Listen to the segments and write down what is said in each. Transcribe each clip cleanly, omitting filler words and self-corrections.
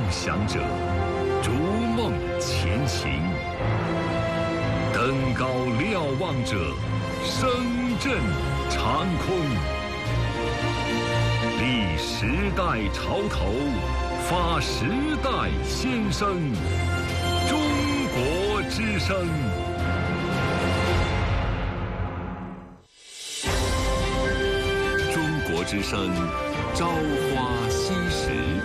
想者，逐梦前行；登高瞭望者，声震长空。立时代潮头，发时代先声。中国之声。中国之声，朝花夕拾。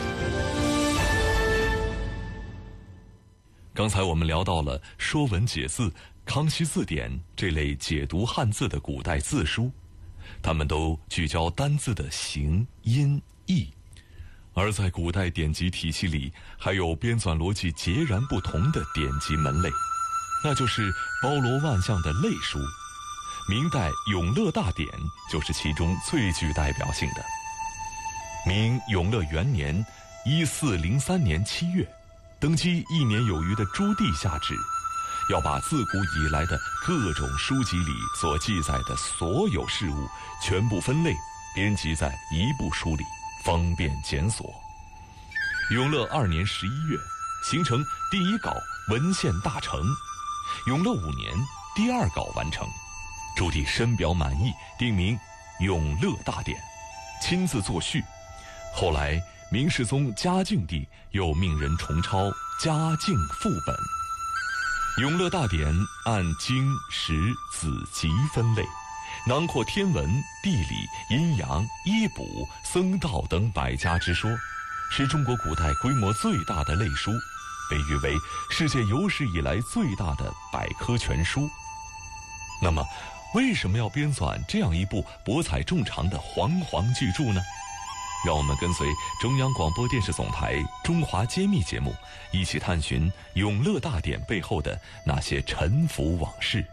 刚才我们聊到了《说文解字》《康熙字典》这类解读汉字的古代字书，它们都聚焦单字的形、音、义。而在古代典籍体系里，还有编纂逻辑截然不同的典籍门类，那就是包罗万象的类书。明代《永乐大典》就是其中最具代表性的。明永乐元年1403年7月，登基1年有余的朱棣下旨，要把自古以来的各种书籍里所记载的所有事物全部分类编辑在一部书里，方便检索。永乐2年11月，形成第一稿文献大成。永乐5年，第二稿完成。朱棣深表满意，定名《永乐大典》，亲自作序。后来明世宗嘉靖帝又命人重抄嘉靖副本。永乐大典按经、史、子集分类，囊括天文、地理、阴阳、医卜、僧道等百家之说，是中国古代规模最大的类书，被誉为世界有史以来最大的百科全书。那么为什么要编纂这样一部博采众长的煌煌巨著呢？让我们跟随中央广播电视总台《中华揭秘》节目，一起探寻《永乐大典》背后的那些沉浮往事。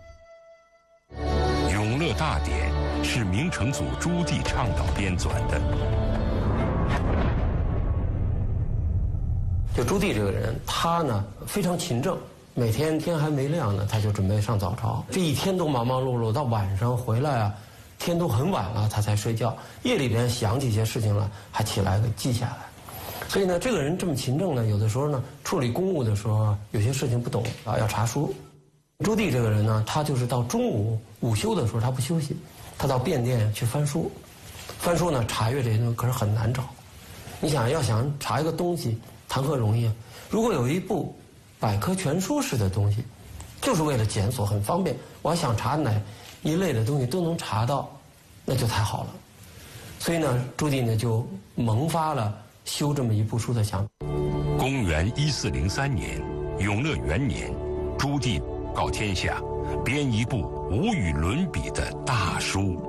《永乐大典》是明成祖朱棣倡导编纂的。 就朱棣这个人，他呢非常勤政，每天天还没亮呢，他就准备上早朝，这一天都忙忙碌碌，到晚上回来啊，天都很晚了，他才睡觉。夜里边想起一些事情了，还起来给记下来。所以呢，这个人这么勤政呢，有的时候呢，处理公务的时候，有些事情不懂啊，要查书。朱棣这个人呢，他就是到中午午休的时候，他不休息，他到便殿去翻书。翻书呢，查阅这些东西可是很难找。你想要查一个东西，谈何容易啊？如果有一部百科全书式的东西，就是为了检索，很方便。我要想查哪一类的东西都能查到，那就太好了。所以呢，朱棣呢就萌发了修这么一部书的想法。 公元1403年，永乐元年，朱棣告天下，编一部无与伦比的大书。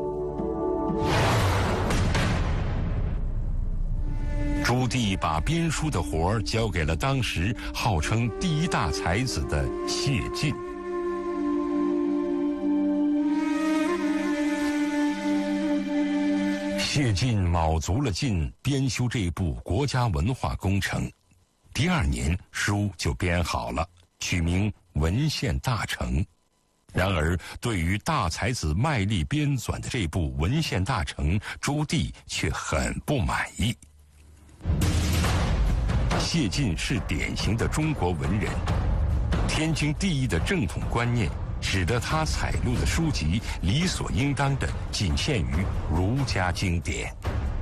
朱棣把编书的活儿交给了当时号称第一大才子的谢晋。谢晋卯足了劲编修这部国家文化工程，第2年书就编好了，取名《文献大成》。然而，对于大才子卖力编纂的这部《文献大成》，朱棣却很不满意。谢晋是典型的中国文人，天经地义的正统观念使得他采录的书籍理所应当的仅限于儒家经典。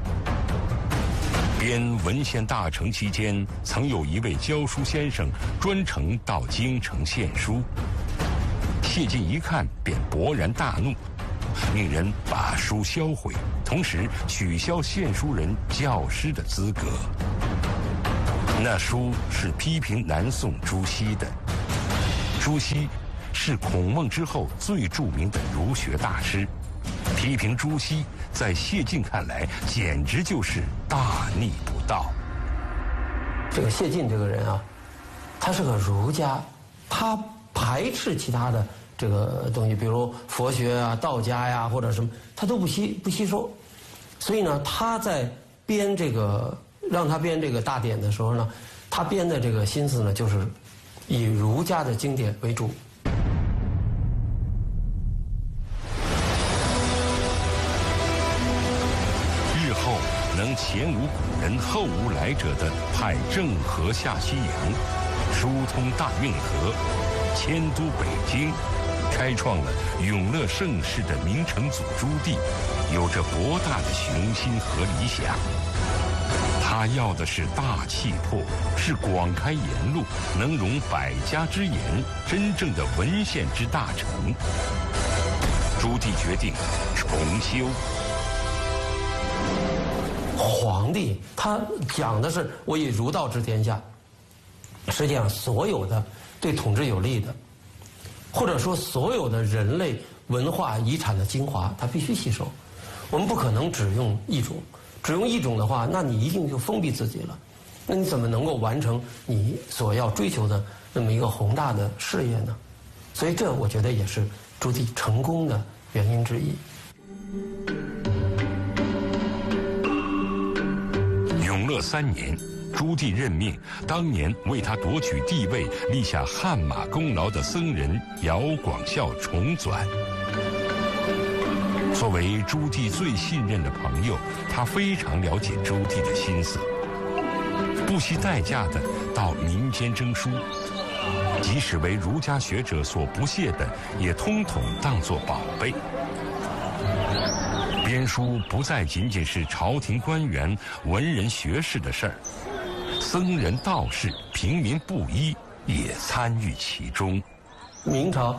编《文献大成》期间，曾有一位教书先生专程到京城献书，谢晋一看便勃然大怒，命人把书销毁，同时取消献书人教师的资格。那书是批评南宋朱熹的。朱熹是孔孟之后最著名的儒学大师，批评朱熹在谢晋看来简直就是大逆不道。 这个谢晋这个人啊，他是个儒家，他排斥其他的这个东西，比如佛学啊、道家呀或者什么，他都不吸收。所以呢，他在编这个让他编这个大典的时候呢，他编的这个心思呢，就是以儒家的经典为主。 日后能前无古人后无来者的派郑和下西洋，疏通大运河，迁都北京，开创了永乐盛世的明成祖朱棣，有着博大的雄心和理想。他要的是大气魄，是广开言路，能容百家之言，真正的文献之大成。朱棣决定重修。 皇帝他讲的是我以儒道治天下，实际上所有的对统治有利的，或者说所有的人类文化遗产的精华，他必须吸收。我们不可能只用一种，只用一种的话，那你一定就封闭自己了。那你怎么能够完成你所要追求的那么一个宏大的事业呢？所以这我觉得也是朱棣成功的原因之一。 永乐3年，朱棣任命当年为他夺取帝位立下汗马功劳的僧人姚广孝重纂。作为朱棣最信任的朋友，他非常了解朱棣的心思，不惜代价的到民间征书，即使为儒家学者所不屑的，也统统当作宝贝。编书不再仅仅是朝廷官员、文人学士的事儿，僧人道士、平民布衣也参与其中。 明朝